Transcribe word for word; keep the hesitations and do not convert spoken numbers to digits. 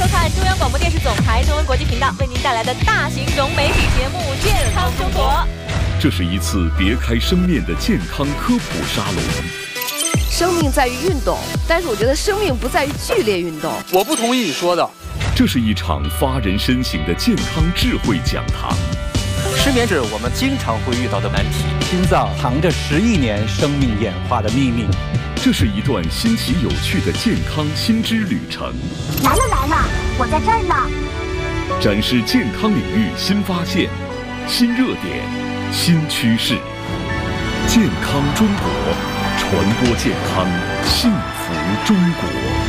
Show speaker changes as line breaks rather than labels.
看中央广播电视总台中文国际频道为您带来的大型融媒体节目《健康生活》。
这是一次别开生面的健康科普沙龙。
生命在于运动，但是我觉得生命不在于剧烈运动。
我不同意你说的。
这是一场发人深省的健康智慧讲堂。
失眠是我们经常会遇到的难题。
心脏藏着十亿年生命演化的秘密。
这是一段新奇有趣的健康新知旅程。
来了来了，我在这儿呢。
展示健康领域新发现、新热点、新趋势。健康中国，传播健康，幸福中国。